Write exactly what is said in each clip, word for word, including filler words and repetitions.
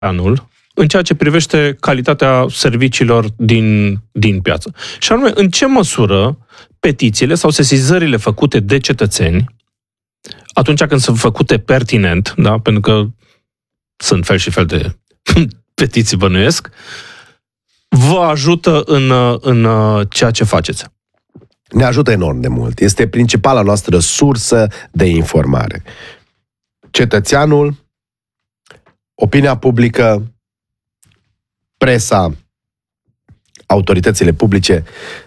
anul în ceea ce privește calitatea serviciilor din, din piață. Și anume, în ce măsură petițiile sau sesizările făcute de cetățeni, atunci când sunt făcute pertinent, da, pentru că sunt fel și fel de petiții, bănuiesc, vă ajută în, în ceea ce faceți? Ne ajută enorm de mult. Este principala noastră sursă de informare. Cetățeanul, opinia publică, presa, autoritățile publice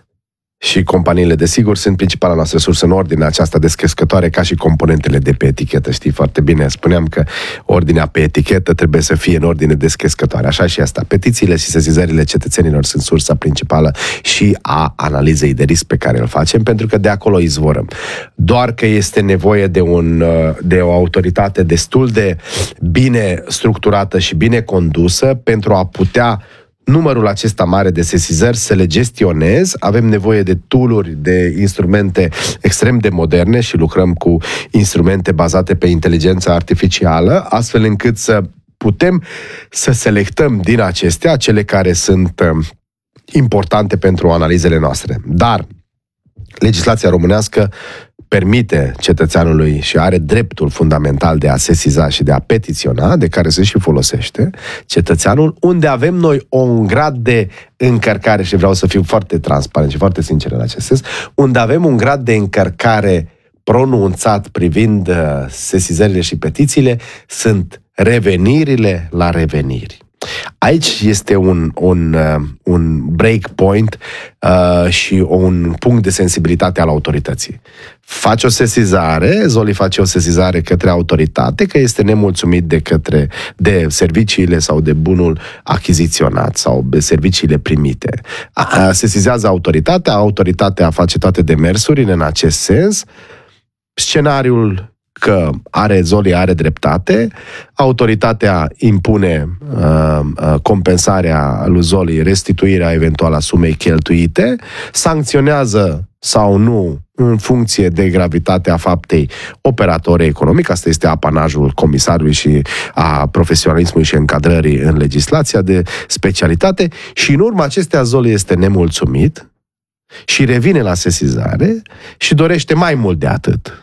și companiile de sigur sunt principala noastră sursă în ordinea aceasta descrescătoare, ca și componentele de pe etichetă. Știi foarte bine, spuneam că ordinea pe etichetă trebuie să fie în ordine descrescătoare. Așa și asta. Petițiile și sesizările cetățenilor sunt sursa principală și a analizei de risc pe care îl facem, pentru că de acolo izvorăm. Doar că este nevoie de, un, de o autoritate destul de bine structurată și bine condusă pentru a putea numărul acesta mare de sesizări să le gestionez. Avem nevoie de tool-uri, de instrumente extrem de moderne și lucrăm cu instrumente bazate pe inteligența artificială, astfel încât să putem să selectăm din acestea cele care sunt importante pentru analizele noastre. Dar legislația românească permite cetățeanului și are dreptul fundamental de a sesiza și de a petiționa, de care se și folosește cetățeanul, unde avem noi un grad de încărcare, și vreau să fiu foarte transparent și foarte sincer în acest sens, unde avem un grad de încărcare pronunțat privind sesizările și petițiile, sunt revenirile la reveniri. Aici este un, un, un break point uh, și un punct de sensibilitate al autorității. Faci o sesizare, Zoli face o sesizare către autoritate că este nemulțumit de către de serviciile sau de bunul achiziționat sau de serviciile primite. A, sesizează autoritatea, autoritatea face toate demersurile în acest sens. Scenariul că are Zoli are dreptate, autoritatea impune uh, uh, compensarea lui Zoli, restituirea eventuală a sumei cheltuite, sancționează sau nu în funcție de gravitatea faptei operatorii economic. Asta este apanajul comisarului și a profesionalismului și încadrării în legislația de specialitate și în urma acestea Zoli este nemulțumit și revine la sesizare și dorește mai mult de atât.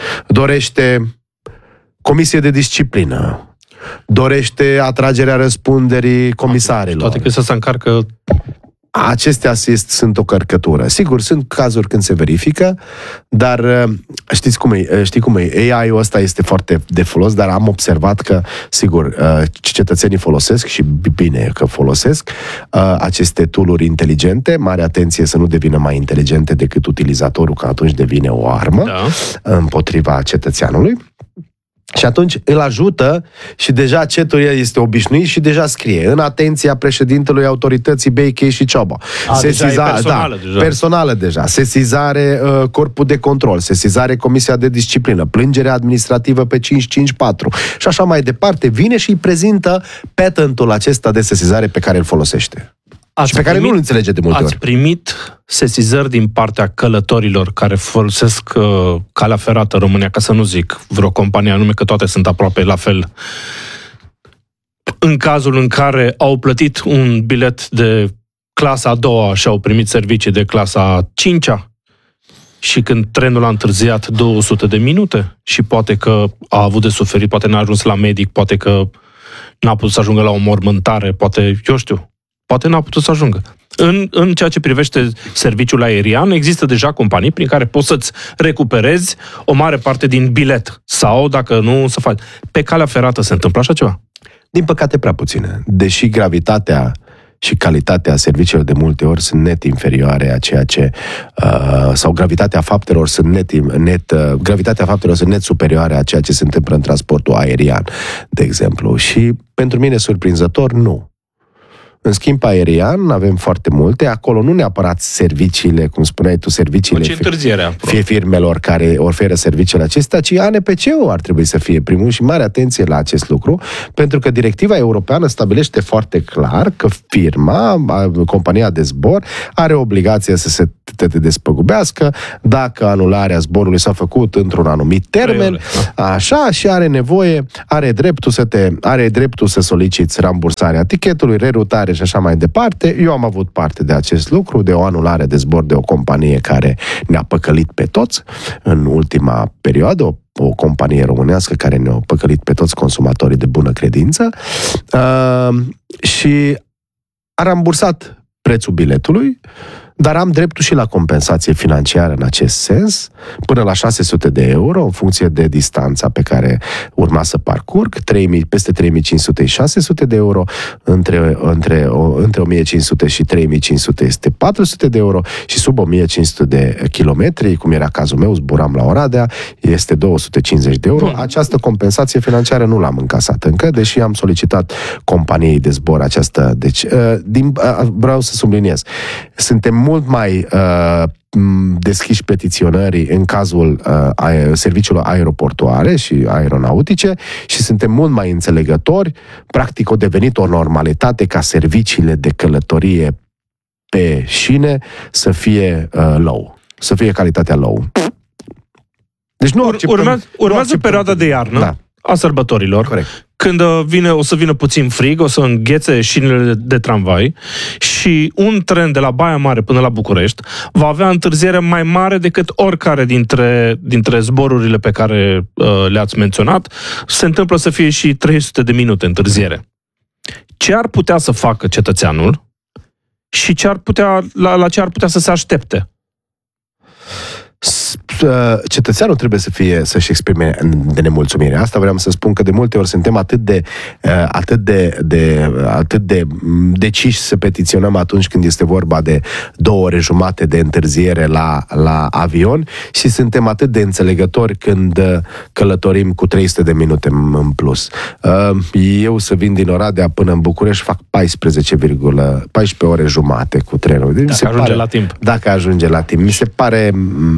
Dorește comisie de disciplină, dorește atragerea răspunderii comisarilor. Toate că se încarcă. Acestea sunt o cărcătură. Sigur, sunt cazuri când se verifică, dar știți cum e, știi cum e, A I-ul ăsta este foarte de folos, dar am observat că, sigur, cetățenii folosesc și bine că folosesc aceste tool-uri inteligente, mare atenție să nu devină mai inteligente decât utilizatorul, că atunci devine o armă da. împotriva cetățeanului. Și atunci îl ajută și deja chatul este obișnuit și deja scrie în atenția președintelui autorității B K și Cioba. A, Sesiza, deja e personală, da, deja. personală deja. Sesizare uh, corpul de control, sesizare comisia de disciplină, plângere administrativă pe cinci cinci patru și așa mai departe. Vine și îi prezintă patentul acesta de sesizare pe care îl folosește. Ați și pe primit, care nu-l înțelege de multe ați ori. Ați primit sesizări din partea călătorilor care folosesc uh, calea ferată România, ca să nu zic vreo companie anume, că toate sunt aproape la fel, în cazul în care au plătit un bilet de clasa a doua și au primit servicii de clasa a cincea și când trenul a întârziat două sute de minute și poate că a avut de suferit, poate n-a ajuns la medic, poate că n-a putut să ajungă la o mormântare, poate, eu știu, poate n-a putut să ajungă. În, în ceea ce privește serviciul aerian, există deja companii prin care poți să-ți recuperezi o mare parte din bilet. Sau, dacă nu, să faci. Pe calea ferată se întâmplă așa ceva? Din păcate, prea puține. Deși gravitatea și calitatea serviciilor de multe ori sunt net inferioare a ceea ce uh, sau gravitatea faptelor sunt net, net uh, gravitatea faptelor sunt net superioare a ceea ce se întâmplă în transportul aerian, de exemplu. Și pentru mine surprinzător, nu. În schimb aerian avem foarte multe. Acolo nu neapărat serviciile, cum spuneai tu, serviciile fie firmelor care oferă serviciile acestea, ci A N P C-ul ar trebui să fie primul și mare atenție la acest lucru, pentru că directiva europeană stabilește foarte clar că firma, compania de zbor, are obligația să se te despăgubească dacă anularea zborului s-a făcut într-un anumit termen, așa, și are nevoie, are dreptul să te, are dreptul să soliciți rambursarea tichetului, rerutare și așa mai departe. Eu am avut parte de acest lucru, de o anulare de zbor de o companie care ne-a păcălit pe toți în ultima perioadă, o, o companie românească care ne-a păcălit pe toți consumatorii de bună credință uh, și a rambursat prețul biletului, dar am dreptul și la compensație financiară în acest sens, până la șase sute de euro, în funcție de distanța pe care urma să parcurg, trei mii, peste trei mii cinci sute și șase sute de euro, între, între, o, între o mie cinci sute și trei mii cinci sute este patru sute de euro și sub o mie cinci sute de kilometri, cum era cazul meu, zburam la Oradea, este două sute cincizeci de euro. Această compensație financiară nu l-am încasat încă, deși am solicitat companiei de zbor această. Deci, din, vreau să subliniez, suntem mult mai uh, deschiși petiționării în cazul uh, serviciilor aeroportuare și aeronautice și suntem mult mai înțelegători. Practic, a devenit o normalitate ca serviciile de călătorie pe șine să fie uh, low, să fie calitatea low. Deci nu acceptăm, urmează urmează nu perioada de iarnă, da, a sărbătorilor. Corect. Când vine, o să vină puțin frig, o să înghețe șinele de tramvai și un tren de la Baia Mare până la București va avea întârziere mai mare decât oricare dintre, dintre zborurile pe care uh, le-ați menționat. Se întâmplă să fie și trei sute de minute întârziere. Ce ar putea să facă cetățeanul și ce ar putea, la, la ce ar putea să se aștepte? Cetățeanul trebuie să fie, să-și exprime de nemulțumire. Asta vreau să spun, că de multe ori suntem atât de atât de, de atât de deciși să petiționăm atunci când este vorba de două ore jumate de întârziere la, la avion și suntem atât de înțelegători când călătorim cu trei sute de minute în plus. Eu să vin din Oradea până în București fac paisprezece, paisprezece ore jumate cu trenul. Dacă se ajunge pare, la timp. Dacă ajunge la timp. Mi se pare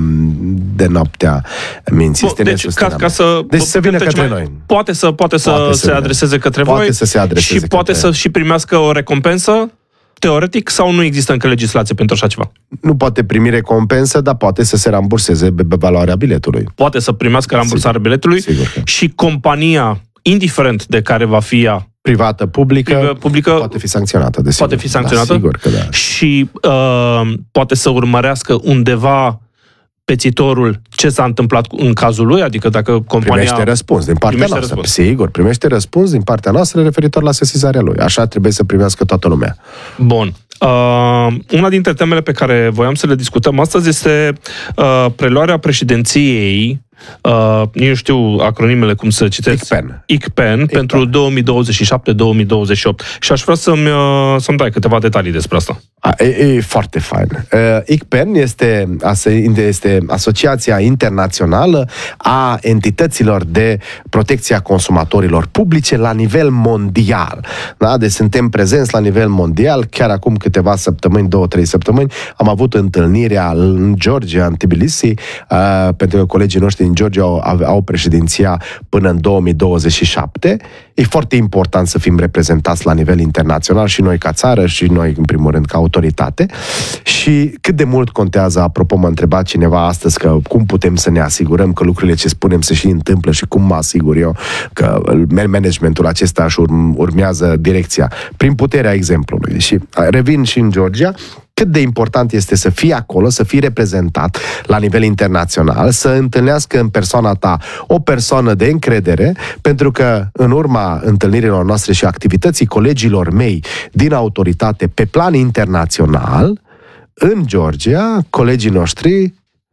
de noaptea minții. Este deci, ca, ca să, deci să vină către noi. Poate să, poate să poate se adreseze către poate voi să se adreseze și poate către... să și primească o recompensă, teoretic, sau nu există încă legislație pentru așa ceva? Nu poate primi recompensă, dar poate să se ramburseze pe valoarea biletului. Poate să primească rambursarea Sigur. biletului Sigur că. Și compania, indiferent de care va fi ea, privată, publică, publică, poate fi sancționată, desigur. Poate fi sancționată? Da, sigur că da. Și uh, poate să urmărească undeva petitorul ce s-a întâmplat în cazul lui, adică dacă compania... Primește răspuns din partea noastră. Răspuns. Sigur, primește răspuns din partea noastră referitor la sesizarea lui. Așa trebuie să primească toată lumea. Bun. Uh, una dintre temele pe care voiam să le discutăm astăzi este uh, preluarea președinției, uh, eu știu acronimele cum să citesc. I C P E N. I C P E N pentru două mii douăzeci și șapte două mii douăzeci și opt. Și aș vrea să-mi, uh, să-mi dai câteva detalii despre asta. A, e, e foarte fain. Uh, I C P E N este, este Asociația Internațională a Entităților de Protecție a Consumatorilor Publice la nivel mondial. Da? Deci suntem prezenți la nivel mondial. Chiar acum câteva săptămâni, două, trei săptămâni, am avut întâlnirea în Georgia, în Tbilisi, uh, pentru că colegii noștri din Georgia au, au președinția până în două mii douăzeci și șapte. E foarte important să fim reprezentați la nivel internațional și noi ca țară și noi, în primul rând, ca autoritate. Și cât de mult contează, apropo, m-a întrebat cineva astăzi că cum putem să ne asigurăm că lucrurile ce spunem se și întâmplă și cum mă asigur eu că managementul acesta își urmează direcția prin puterea exemplului. Și revin și în Georgia, cât de important este să fii acolo, să fii reprezentat la nivel internațional, să întâlnească în persoana ta o persoană de încredere, pentru că în urma întâlnirilor noastre și activității colegilor mei din autoritate pe plan internațional, în Georgia, colegii noștri,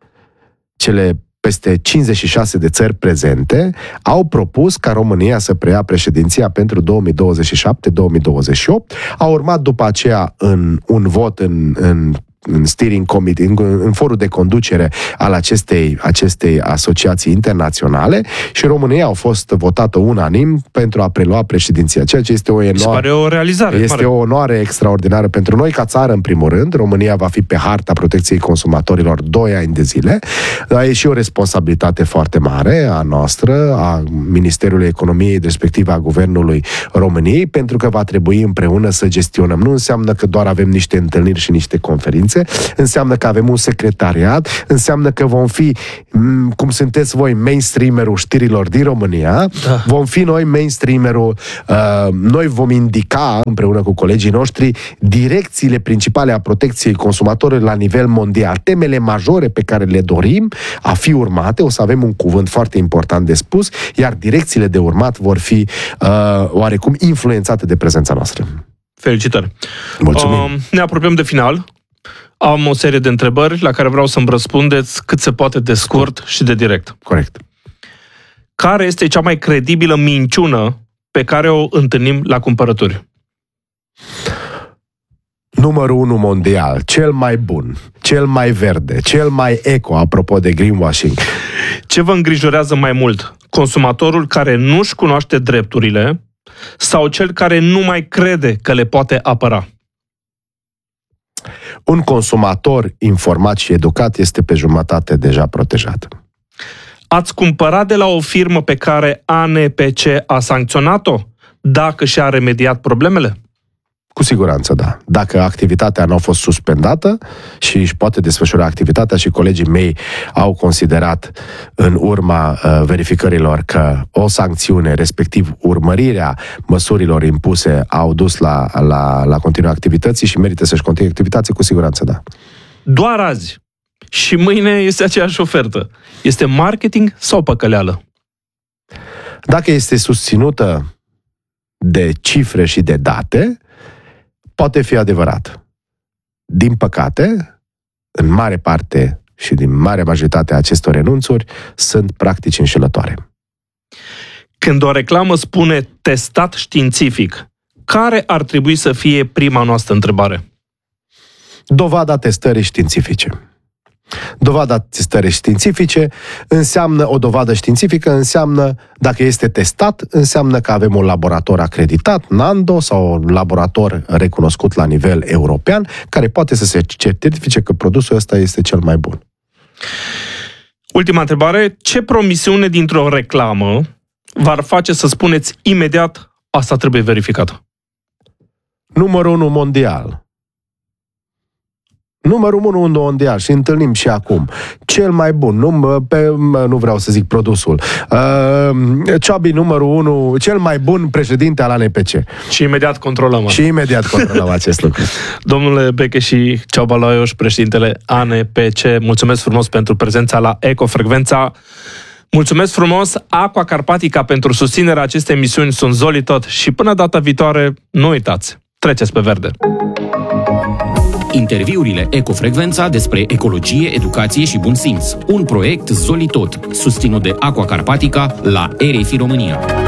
cele peste cincizeci și șase de țări prezente, au propus ca România să preia președinția pentru două mii douăzeci și șapte două mii douăzeci și opt. A urmat după aceea în un vot în, în în steering committee, în, în forul de conducere al acestei, acestei asociații internaționale și România a fost votată unanim pentru a prelua președinția, ceea ce este o enormă, pare o realizare. Este mare. o onoare extraordinară pentru noi ca țară, în primul rând. România va fi pe harta protecției consumatorilor doi ani de zile, dar e și o responsabilitate foarte mare a noastră, a Ministerului Economiei, respectiv a Guvernului României, pentru că va trebui împreună să gestionăm. Nu înseamnă că doar avem niște întâlniri și niște conferințe, înseamnă că avem un secretariat, înseamnă că vom fi, cum sunteți voi, mainstreamerul știrilor din România, da. Vom fi noi mainstreamerul, uh, noi vom indica împreună cu colegii noștri direcțiile principale a protecției consumatorilor la nivel mondial, temele majore pe care le dorim a fi urmate, o să avem un cuvânt foarte important de spus, iar direcțiile de urmat vor fi uh, oarecum influențate de prezența noastră. Felicitări! Mulțumim! Uh, ne apropiem de final. Am o serie de întrebări la care vreau să-mi răspundeți cât se poate de scurt și de direct. Corect. Care este cea mai credibilă minciună pe care o întâlnim la cumpărături? Numărul unu mondial, cel mai bun, cel mai verde, cel mai eco, apropo de greenwashing. Ce vă îngrijorează mai mult? Consumatorul care nu-și cunoaște drepturile sau cel care nu mai crede că le poate apăra? Un consumator informat și educat este pe jumătate deja protejat. Ați cumpărat de la o firmă pe care A N P C a sancționat-o dacă și-a remediat problemele? Cu siguranță, da. Dacă activitatea nu a fost suspendată și își poate desfășura activitatea și colegii mei au considerat în urma uh, verificărilor că o sancțiune, respectiv urmărirea măsurilor impuse, au dus la, la, la continuarea activității și merită să-și continue activitatea, cu siguranță, da. Doar azi și mâine este aceeași ofertă. Este marketing sau păcăleală? Dacă este susținută de cifre și de date, poate fi adevărat. Din păcate, în mare parte și din mare majoritate a acestor renunțuri sunt practici înșelătoare. Când o reclamă spune testat științific, care ar trebui să fie prima noastră întrebare? Dovada testării științifice. Dovada testării științifice înseamnă, o dovadă științifică înseamnă, dacă este testat, înseamnă că avem un laborator acreditat, Nando, sau un laborator recunoscut la nivel european, care poate să se certifice că produsul ăsta este cel mai bun. Ultima întrebare. Ce promisiune dintr-o reclamă v-ar face să spuneți imediat asta trebuie verificată? Numărul unu mondial. Numărul unu mondial și întâlnim și acum. Cel mai bun, nu, pe, nu vreau să zic produsul. Uh, Ciabi numărul unu, cel mai bun președinte al A N P C. Și imediat controlăm. Și imediat controlăm acest lucru. Domnule Beche și Ceaba Laios, președintele A N P C, mulțumesc frumos pentru prezența la Ecofrecvența. Mulțumesc frumos Aqua Carpatica pentru susținerea acestei emisiuni. Sunt Zoli Tot și până data viitoare, nu uitați, treceți pe verde. Interviurile Ecofrecvența despre ecologie, educație și bun simț. Un proiect Zoli Tot, susținut de Aqua Carpatica la R F I România.